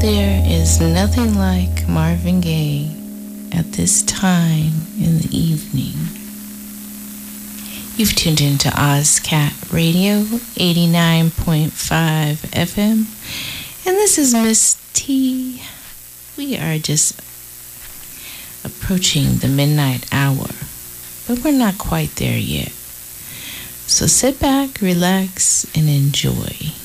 There is nothing like Marvin Gaye at this time in the evening. You've tuned into OzCat Radio 89.5 FM, and this is Miss T. We are just approaching the midnight hour, but we're not quite there yet. So sit back, relax, and enjoy.